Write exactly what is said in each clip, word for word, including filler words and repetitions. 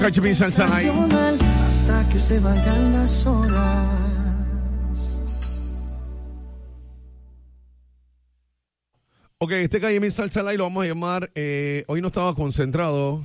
Calle Salsa Light. Hasta que se vayan las horas. Ok, este Calle Mi Salsa Light lo vamos a llamar. Eh, hoy no estaba concentrado.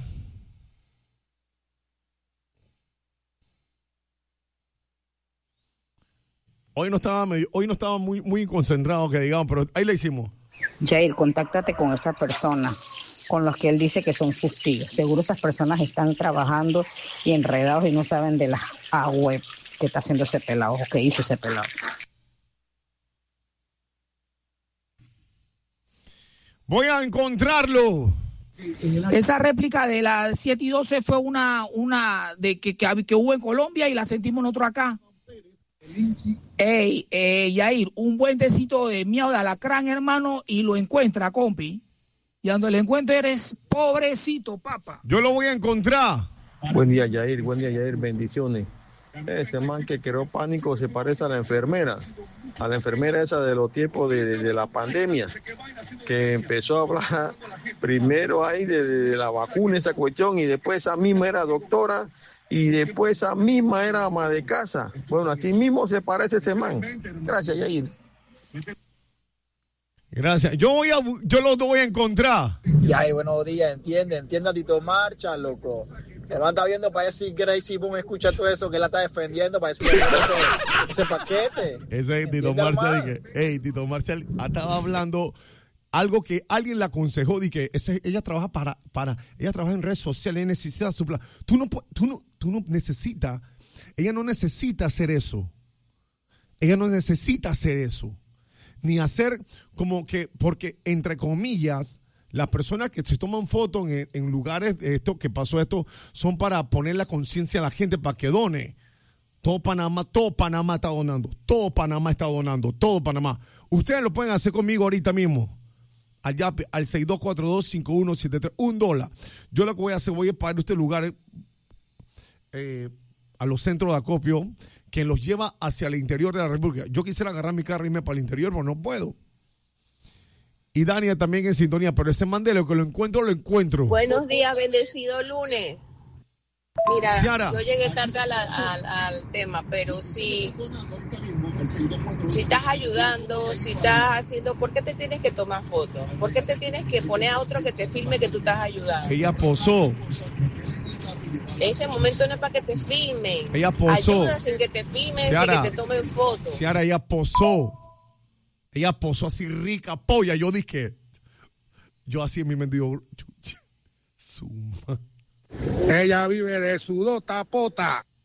Hoy no estaba medio, hoy no estaba muy, muy concentrado, que digamos, pero ahí le hicimos. Jair, contáctate con esa persona con los que él dice que son justigos. Seguro esas personas están trabajando y enredados y no saben de la A web que está haciendo ese pelado o que hizo ese pelado. Voy a encontrarlo. Esa réplica de la siete y doce fue una, una de que, que, que hubo en Colombia y la sentimos nosotros acá. Ey, eh, Yair, un buen tecito de miau de alacrán, hermano, y lo encuentra, compi. Y cuando le encuentro eres pobrecito, papá. Yo lo voy a encontrar. Buen día, Yair. Buen día, Yair. Bendiciones. Ese man que creó pánico se parece a la enfermera. A la enfermera esa de los tiempos de, de, de la pandemia. Que empezó a hablar primero ahí de, de la vacuna, esa cuestión, y después esa misma era doctora. Y después esa misma era ama de casa. Bueno, así mismo se parece ese man. Gracias, Yair. Gracias. Yo voy a, yo lo voy a encontrar. Yair, buenos días. Entiende, entiende a Tito Marcha, loco. Te va a estar viendo para decir Gracie Boom, escucha todo eso que él la está defendiendo para decir ese, ese paquete. Ese es Tito Marcia. Dije, hey, Tito Marcia estaba hablando algo que alguien le aconsejó, de que ese, ella trabaja para, para, ella trabaja en redes sociales, ella necesita su plan. Tú no, tú no, tú no necesitas, ella no necesita hacer eso. Ella no necesita hacer eso. Ni hacer como que, porque entre comillas, las personas que se toman fotos en, en lugares de esto, que pasó esto, son para poner la conciencia a la gente para que done. Todo Panamá, todo Panamá está donando. Todo Panamá está donando. Todo Panamá. Ustedes lo pueden hacer conmigo ahorita mismo. Allá al seis dos cuatro dos, cinco uno siete tres. Un dólar. Yo lo que voy a hacer, voy a pagar este lugar eh, a los centros de acopio que los lleva hacia el interior de la República. Yo quisiera agarrar mi carro y irme para el interior, pero no puedo. Y Dania también en sintonía, pero ese Mandela que lo encuentro, lo encuentro. Buenos días, bendecido lunes. Mira, Ciara. Yo llegué tarde al, al, al tema, pero si, si estás ayudando, si estás haciendo, ¿por qué te tienes que tomar fotos? ¿Por qué te tienes que poner a otro que te filme que tú estás ayudando? Ella posó. Ese momento no es para que te filmen. Ella posó. Ayuda sin que te filmen, Ciara, sin que te tomen fotos. Ciara, ella posó. Ella posó así rica, polla. Yo dije, yo así en mi mente digo, suma. Ella vive de sudota pota.